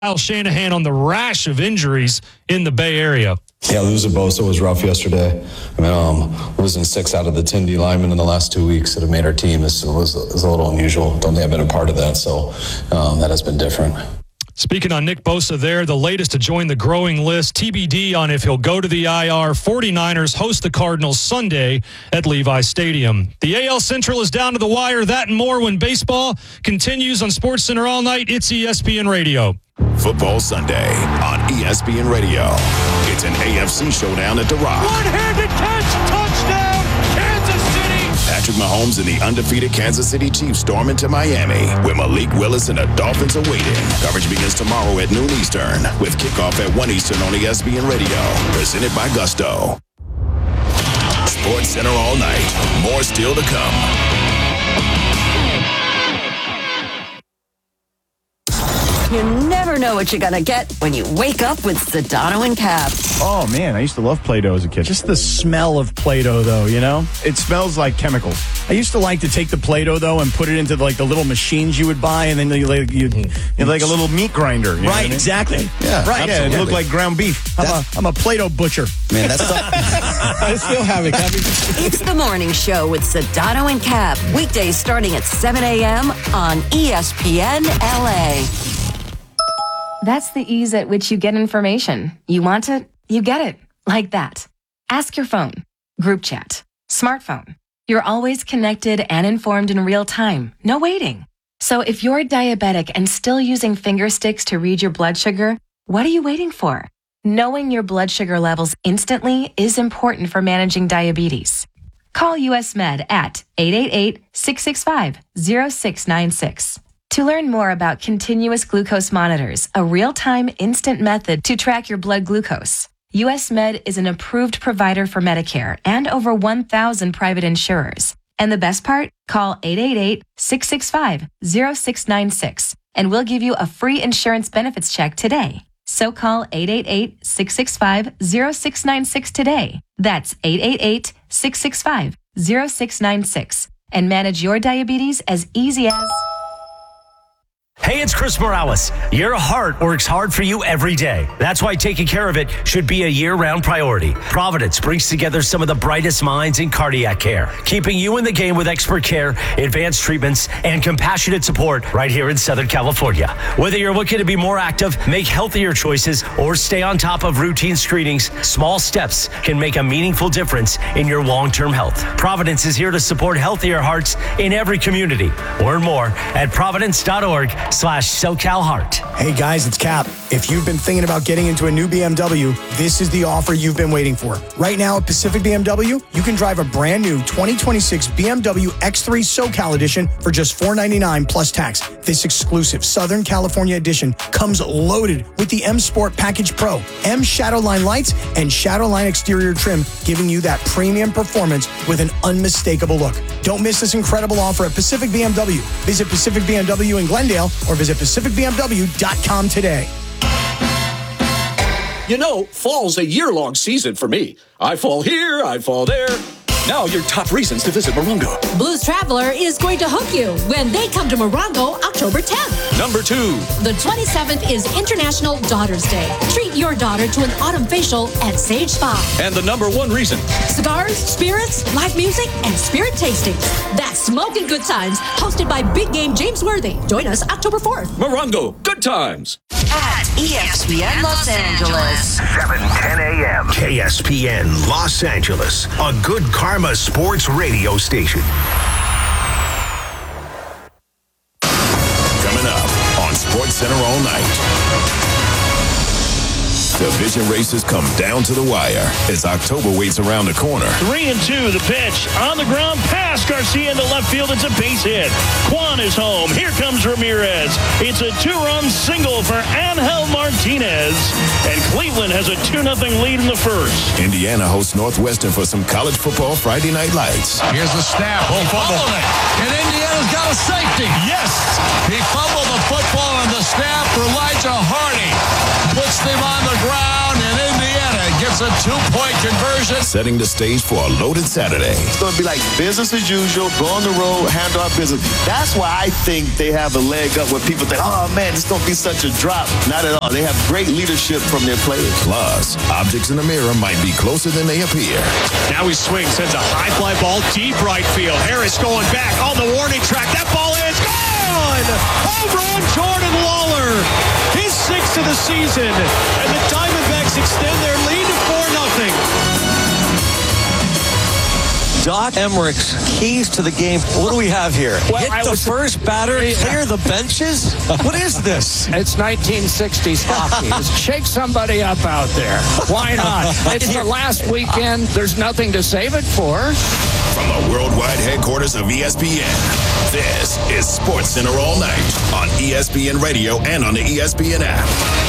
Kyle Shanahan on the rash of injuries in the Bay Area. Yeah, losing Bosa was rough yesterday. I mean, losing 6 out of the 10 D linemen in the last 2 weeks that have made our team is a little unusual. Don't think I've been a part of that, so that has been different. Speaking on Nick Bosa there, the latest to join the growing list, TBD on if he'll go to the IR. 49ers host the Cardinals Sunday at Levi Stadium. The AL Central is down to the wire. That and more when baseball continues on SportsCenter all night. It's ESPN Radio. Football Sunday on ESPN Radio. It's an AFC showdown at The Rock. One-handed catch, touchdown, Kansas City. Patrick Mahomes and the undefeated Kansas City Chiefs storm into Miami, where Malik Willis and the Dolphins are waiting. Coverage begins tomorrow at noon Eastern, with kickoff at 1 Eastern on ESPN Radio. Presented by Gusto. SportsCenter all night. More still to come. You never know what you're going to get when you wake up with Sedano and Cap. Oh, man, I used to love Play-Doh as a kid. Just the smell of Play-Doh, though, you know? It smells like chemicals. I used to like to take the Play-Doh, though, and put it into, like, the little machines you would buy, and then you'd like a little meat grinder. You know right, what I mean? Exactly. Yeah, right. Yeah, it looked like ground beef. I'm a Play-Doh butcher. Man, that's I still have it, Cappy. It's the morning show with Sedano and Cap. Weekdays starting at 7 a.m. on ESPN LA. That's the ease at which you get information. You want it, you get it. Like that. Ask your phone. Group chat. Smartphone. You're always connected and informed in real time. No waiting. So if you're diabetic and still using finger sticks to read your blood sugar, what are you waiting for? Knowing your blood sugar levels instantly is important for managing diabetes. Call US Med at 888-665-0696. To learn more about continuous glucose monitors, a real-time instant method to track your blood glucose, US Med is an approved provider for Medicare and over 1,000 private insurers. And the best part? Call 888-665-0696 and we'll give you a free insurance benefits check today. So call 888-665-0696 today. That's 888-665-0696 and manage your diabetes as easy as... Hey, it's Chris Morales. Your heart works hard for you every day. That's why taking care of it should be a year-round priority. Providence brings together some of the brightest minds in cardiac care, keeping you in the game with expert care, advanced treatments, and compassionate support right here in Southern California. Whether you're looking to be more active, make healthier choices, or stay on top of routine screenings, small steps can make a meaningful difference in your long-term health. Providence is here to support healthier hearts in every community. Learn more at providence.org/SoCalHeart. Hey guys, it's Cap. If you've been thinking about getting into a new BMW, this is the offer you've been waiting for. Right now at Pacific BMW, you can drive a brand new 2026 BMW X3 SoCal Edition for just $499 plus tax. This exclusive Southern California edition comes loaded with the M Sport Package Pro, M Shadowline lights, and Shadowline exterior trim, giving you that premium performance with an unmistakable look. Don't miss this incredible offer at Pacific BMW. Visit Pacific BMW in Glendale or visit PacificBMW.com today. You know, fall's a year-long season for me. I fall here, I fall there. Now your top reasons to visit Morongo. Blues Traveler is going to hook you when they come to Morongo October 10th. Number 2. The 27th is International Daughters Day. Treat your daughter to an autumn facial at Sage Spa. And the number 1 reason. Cigars, spirits, live music, and spirit tastings. That's Smoking Good Times, hosted by Big Game James Worthy. Join us October 4th. Morongo, good times. At ESPN Los Angeles. 7:10 a.m. KSPN Los Angeles, a Good Karma Sports radio station. Coming up on SportsCenter all night. Division races come down to the wire as October waits around the corner. 3-2, the pitch on the ground, past Garcia into left field. It's a base hit. Kwan is home. Here comes Ramirez. It's a 2-run single for Angel Martinez. And Cleveland has a 2-0 lead in the first. Indiana hosts Northwestern for some college football Friday night lights. Here's the snap. He fumbled it. And Indiana's got a safety. Yes. He fumbled the football on the snap for Elijah Hardy. Puts them on the ground, and Indiana gets a two-point conversion. Setting the stage for a loaded Saturday. It's going to be like business as usual, go on the road, handle our business. That's why I think they have a leg up where people think, oh man, it's going to be such a drop. Not at all. They have great leadership from their players. Plus, objects in the mirror might be closer than they appear. Now he swings, sends a high fly ball deep right field. Harris going back on the warning track. That ball is gone! Home run, Jordan Lawler. His sixth of the season. And the Diamondbacks extend their lead to 4-0. Doc Emmerich's keys to the game. What do we have here? Well, Hit the first batter, clear the benches? What is this? It's 1960s hockey. Just shake somebody up out there. Why not? It's the last weekend. There's nothing to save it for. From the worldwide headquarters of ESPN, this is SportsCenter All Night on ESPN Radio and on the ESPN app.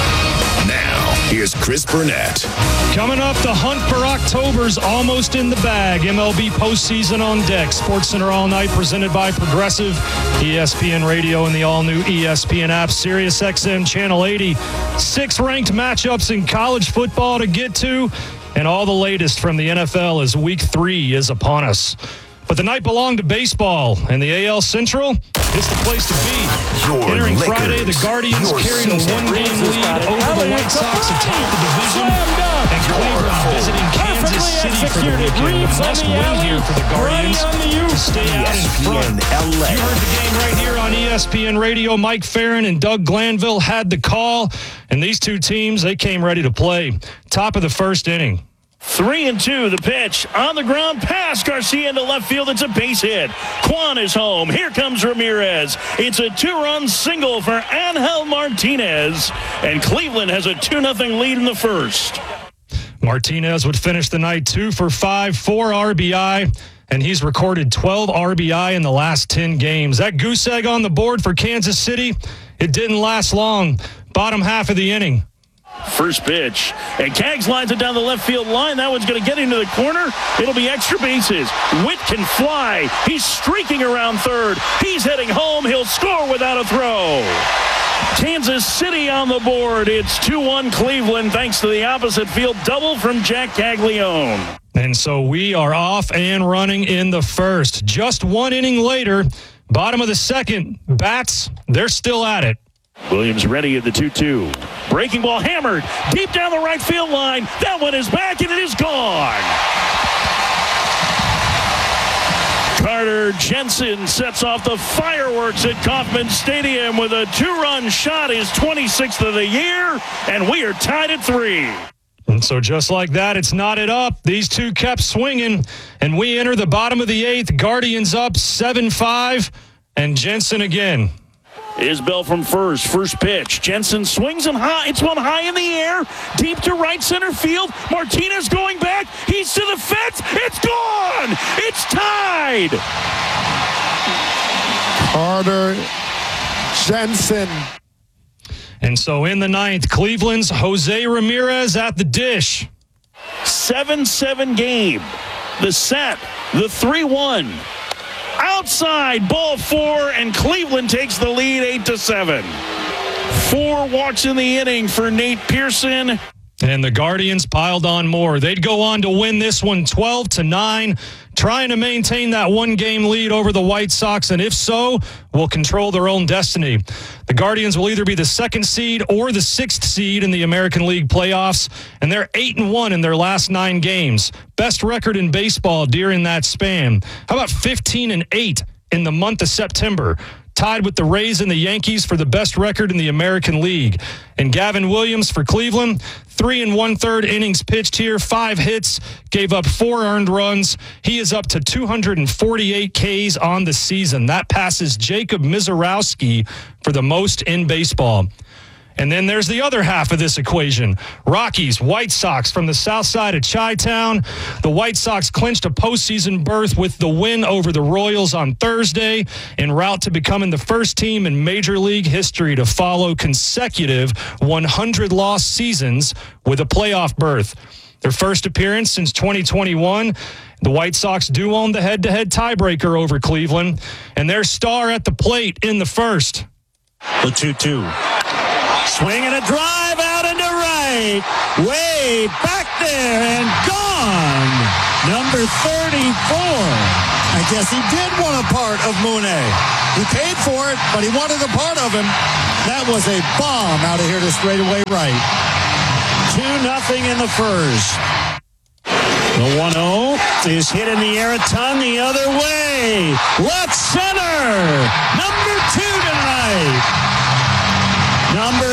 Now, here's Chris Burnett. Coming up, the hunt for October's almost in the bag. MLB postseason on deck. SportsCenter All Night presented by Progressive, ESPN Radio, and the all-new ESPN app. SiriusXM Channel 80. 6 ranked matchups in college football to get to, and all the latest from the NFL as Week 3 is upon us. But the night belonged to baseball, and the AL Central is the place to be. Entering Friday, the Guardians carried a one-game lead over the White Sox atop the division, and Cleveland visiting Kansas City for the weekend. A must-win here for the Guardians to stay out in front. You heard the game right here on ESPN Radio. Mike Farron and Doug Glanville had the call, and these two teams, they came ready to play. Top of the first inning. 3-2, the pitch on the ground, pass Garcia into left field. It's a base hit. Kwan is home. Here comes Ramirez. It's a 2-run single for Angel Martinez, and Cleveland has a 2-0 lead in the first. Martinez would finish the night 2 for 5, 4 RBI, and he's recorded 12 RBI in the last 10 games. That goose egg on the board for Kansas City, it didn't last long. Bottom half of the inning. First pitch, and Kaggs lines it down the left field line. That one's going to get into the corner. It'll be extra bases. Witt can fly. He's streaking around third. He's heading home. He'll score without a throw. Kansas City on the board. It's 2-1 Cleveland thanks to the opposite field double from Jack Caglione. And so we are off and running in the first. Just one inning later, bottom of the second, bats, they're still at it. Williams ready at the 2-2. Breaking ball hammered deep down the right field line. That one is back and it is gone. Carter Jensen sets off the fireworks at Kauffman Stadium with a 2-run shot, his 26th of the year, and we are tied at 3. And so just like that, it's knotted up. These two kept swinging, and we enter the bottom of the 8th. Guardians up 7-5, and Jensen again. Isbell from first pitch. Jensen swings and high. It's one high in the air, deep to right center field. Martinez going back. He's to the fence. It's gone. It's tied. Carter Jensen. And so in the 9th, Cleveland's Jose Ramirez at the dish. 7-7 game. The set. The 3-1. Outside, ball 4, and Cleveland takes the lead 8-7. 4 walks in the inning for Nate Pearson. And the Guardians piled on more. They'd go on to win this one 12-9, trying to maintain that one-game lead over the White Sox, and if so, will control their own destiny. The Guardians will either be the 2nd seed or the 6th seed in the American League playoffs, and they're 8-1 in their last 9 games. Best record in baseball during that span. How about 15-8 in the month of September? Tied with the Rays and the Yankees for the best record in the American League. And Gavin Williams for Cleveland, 3 1/3 innings pitched here, 5 hits, gave up 4 earned runs. He is up to 248 Ks on the season. That passes Jacob Mizorowski for the most in baseball. And then there's the other half of this equation. Rockies, White Sox from the south side of Chi-Town. The White Sox clinched a postseason berth with the win over the Royals on Thursday, en route to becoming the first team in Major League history to follow consecutive 100-loss seasons with a playoff berth. Their first appearance since 2021. The White Sox do own the head-to-head tiebreaker over Cleveland, and their star at the plate in the first. The 2-2. Swing and a drive out into right. Way way back there and gone. Number 34. I guess he did want a part of Mooney. He paid for it, but he wanted a part of him. That was a bomb out of here to straightaway right. 2-0 in the first. The 1-0 is hit in the air a ton the other way. Left center. Number 2 tonight. Number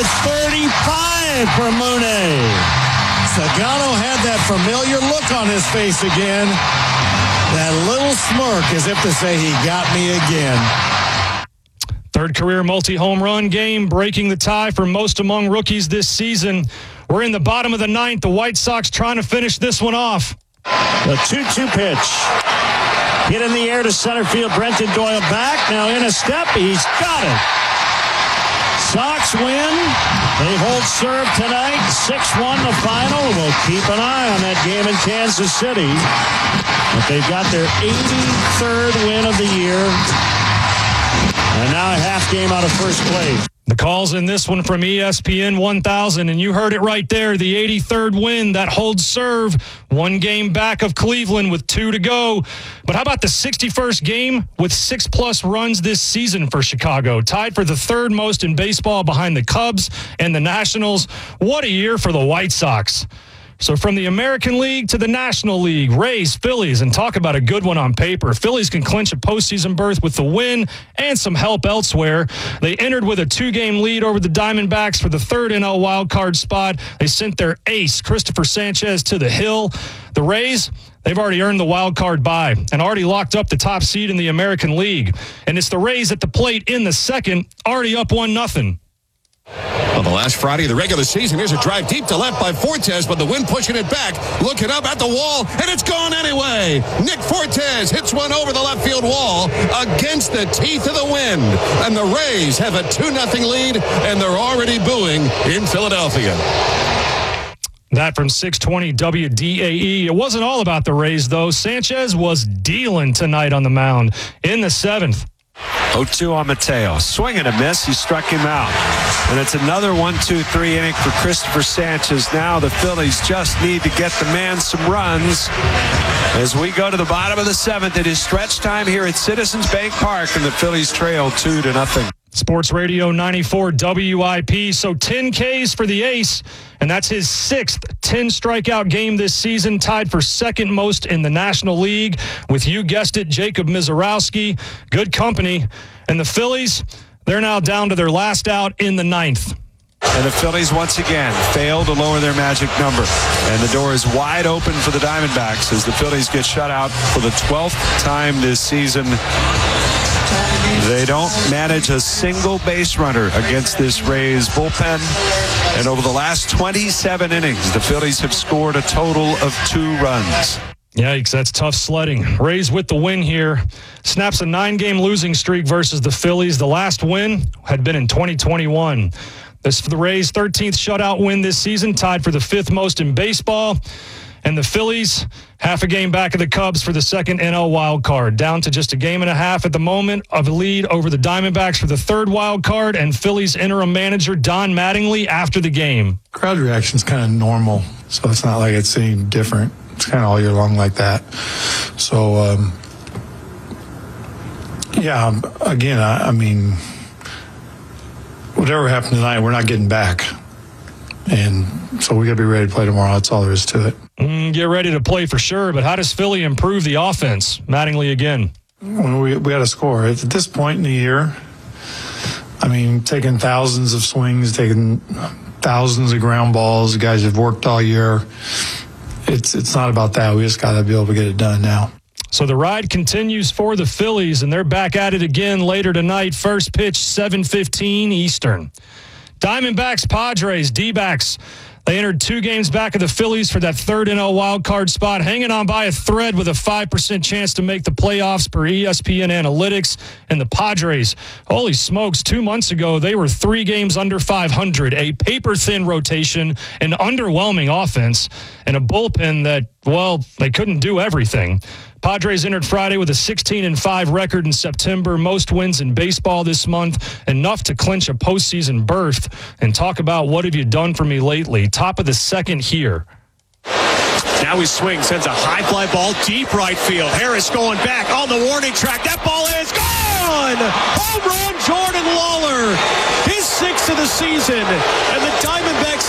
35 for Mooney. Sagano had that familiar look on his face again. That little smirk as if to say, he got me again. Third career multi-home run game, breaking the tie for most among rookies this season. We're in the bottom of the ninth. The White Sox trying to finish this one off. The 2-2 pitch. Hit in the air to center field. Brenton Doyle back. Now in a step. He's got it. Sox win. They hold serve tonight. 6-1 the final. We'll keep an eye on that game in Kansas City. But they've got their 83rd win of the year. And now a half game out of first place. The calls in this one from ESPN 1000, and you heard it right there, the 83rd win that holds serve, one game back of Cleveland with 2 to go. But how about the 61st game with 6+ runs this season for Chicago, tied for the third most in baseball behind the Cubs and the Nationals. What a year for the White Sox. So from the American League to the National League, Rays, Phillies, and talk about a good one on paper. Phillies can clinch a postseason berth with the win and some help elsewhere. They entered with a 2-game lead over the Diamondbacks for the third NL wildcard spot. They sent their ace, Christopher Sanchez, to the hill. The Rays, they've already earned the wild card bye and already locked up the top seed in the American League. And it's the Rays at the plate in the second, already up 1-0. On the last Friday of the regular season, here's a drive deep to left by Fortes, but the wind pushing it back. Looking up at the wall, and it's gone anyway. Nick Fortes hits one over the left field wall against the teeth of the wind. And the Rays have a 2-0 lead, and they're already booing in Philadelphia. That from 620 WDAE. It wasn't all about the Rays, though. Sanchez was dealing tonight on the mound in the 7th. 0-2 on Mateo. Swing and a miss. He struck him out. And it's another 1-2-3 inning for Christopher Sanchez. Now the Phillies just need to get the man some runs. As we go to the bottom of the 7th, it is stretch time here at Citizens Bank Park, and the Phillies trail 2-0. Sports Radio 94 WIP. So 10 Ks for the ace, and that's his 6th 10-strikeout game this season, tied for second most in the National League with, you guessed it, Jacob Misiorowski. Good company. And the Phillies, they're now down to their last out in the 9th. And the Phillies once again fail to lower their magic number. And the door is wide open for the Diamondbacks as the Phillies get shut out for the 12th time this season. They don't manage a single base runner against this Rays bullpen. And over the last 27 innings, the Phillies have scored a total of 2 runs. Yikes, that's tough sledding. Rays with the win here. Snaps a 9-game losing streak versus the Phillies. The last win had been in 2021. This for the Rays' 13th shutout win this season, tied for the 5th most in baseball. And the Phillies, half a game back of the Cubs for the second NL wild card, down to just a game and a half at the moment of a lead over the Diamondbacks for the third wild card. And Phillies interim manager Don Mattingly after the game. Crowd reaction is kind of normal, so it's not like it's any different. It's kind of all year long like that. So, yeah, again, I mean, whatever happened tonight, we're not getting back. And so we got to be ready to play tomorrow. That's all there is to it. Get ready to play for sure, but how does Philly improve the offense? Mattingly again. Well, we got to score. At this point in the year, I mean, taking thousands of swings, taking thousands of ground balls. The guys have worked all year. It's not about that. We just got to be able to get it done now. So the ride continues for the Phillies, and they're back at it again later tonight. First pitch, 7:15 Eastern. Diamondbacks, Padres, D-backs. They entered 2 games back of the Phillies for that third NL wildcard spot, hanging on by a thread with a 5% chance to make the playoffs per ESPN Analytics. And the Padres, holy smokes, 2 months ago, they were 3 games under 500, a paper-thin rotation, an underwhelming offense, and a bullpen that, well, they couldn't do everything. Padres entered Friday with a 16-5 record in September, most wins in baseball this month, enough to clinch a postseason berth. And talk about what have you done for me lately. Top of the second here. Now he swings, sends a high fly ball deep right field. Harris going back on the warning track. That ball is gone! Home run, Jordan Lawler. His 6th of the season. And the Diamondbacks